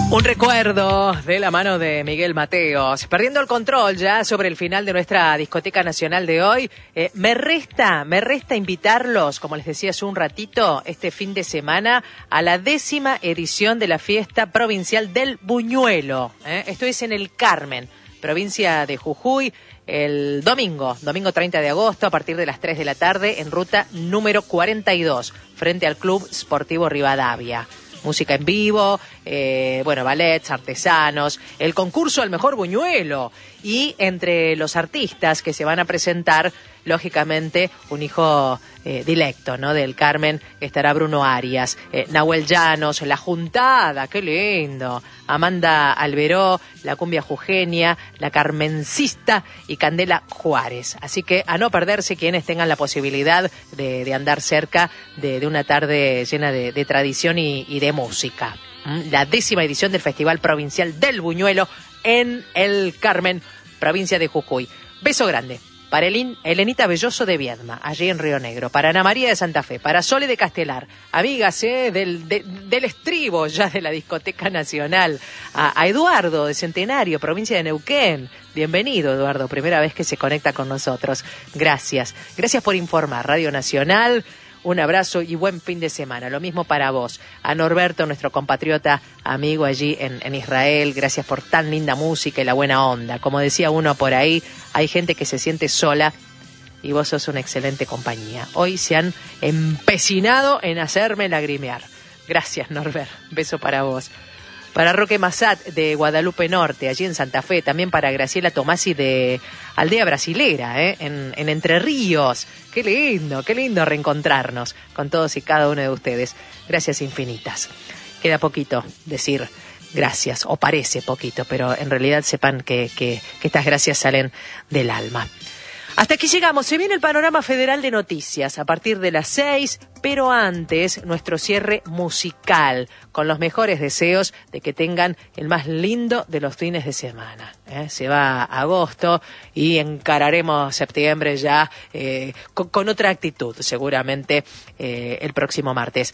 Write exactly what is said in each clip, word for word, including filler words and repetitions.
Un recuerdo de la mano de Miguel Mateos. Perdiendo el control ya sobre el final de nuestra discoteca nacional de hoy, eh, me resta, me resta invitarlos, como les decía hace un ratito, este fin de semana a la décima edición de la fiesta provincial del Buñuelo. ¿eh? Esto es en el Carmen, provincia de Jujuy, el domingo, domingo treinta de agosto, a partir de las tres de la tarde, en ruta número cuarenta y dos, frente al Club Sportivo Rivadavia. Música en vivo, eh, bueno, ballets, artesanos, el concurso al mejor buñuelo y entre los artistas que se van a presentar, lógicamente, un hijo eh, directo, ¿no? Del Carmen estará Bruno Arias, eh, Nahuel Llanos, La Juntada, qué lindo, Amanda Alberó, La Cumbia Jujeña, La Carmencista y Candela Juárez. Así que a no perderse quienes tengan la posibilidad de, de andar cerca de, de una tarde llena de, de tradición y, y de música. ¿Mm? La décima edición del Festival Provincial del Buñuelo en el Carmen, provincia de Jujuy. Beso grande. Para Elin, Elenita Belloso de Viedma, allí en Río Negro. Para Ana María de Santa Fe. Para Sole de Castelar. Amigas eh, del, de, del estribo ya de la Discoteca Nacional. A, a Eduardo de Centenario, provincia de Neuquén. Bienvenido, Eduardo. Primera vez que se conecta con nosotros. Gracias. Gracias por informar. Radio Nacional. Un abrazo y buen fin de semana. Lo mismo para vos. A Norberto, nuestro compatriota amigo allí en, en Israel. Gracias por tan linda música y la buena onda. Como decía uno por ahí, hay gente que se siente sola y vos sos una excelente compañía. Hoy se han empecinado en hacerme lagrimear. Gracias, Norbert. Beso para vos. Para Roque Massat de Guadalupe Norte, allí en Santa Fe. También para Graciela Tomasi de Aldea Brasilera, ¿eh? en, en Entre Ríos. Qué lindo, qué lindo reencontrarnos con todos y cada uno de ustedes. Gracias infinitas. Queda poquito decir gracias, o parece poquito, pero en realidad sepan que, que, que estas gracias salen del alma. Hasta aquí llegamos. Se viene el panorama federal de noticias a partir de las seis, pero antes nuestro cierre musical con los mejores deseos de que tengan el más lindo de los fines de semana. ¿eh? Se va agosto y encararemos septiembre ya eh, con, con otra actitud, seguramente eh, el próximo martes.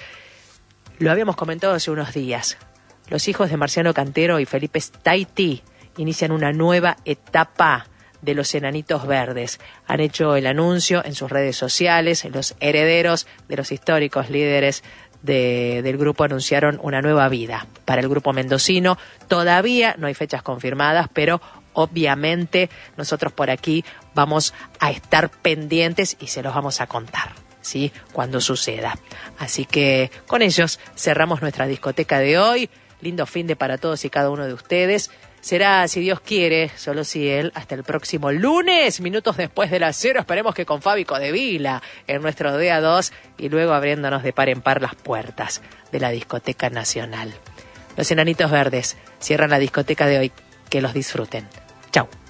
Lo habíamos comentado hace unos días. Los hijos de Marciano Cantero y Felipe Staiti inician una nueva etapa de los Enanitos Verdes. Han hecho el anuncio en sus redes sociales. Los herederos de los históricos líderes de, del grupo anunciaron una nueva vida para el grupo mendocino. Todavía no hay fechas confirmadas, pero obviamente nosotros por aquí vamos a estar pendientes y se los vamos a contar, ¿sí? Cuando suceda. Así que con ellos cerramos nuestra discoteca de hoy. Lindo fin de para todos y cada uno de ustedes. Será, si Dios quiere, solo si Él, hasta el próximo lunes, minutos después de las cero. Esperemos que con Fábico de Vila en nuestro D A dos y luego abriéndonos de par en par las puertas de la Discoteca Nacional. Los Enanitos Verdes cierran la discoteca de hoy. Que los disfruten. Chau.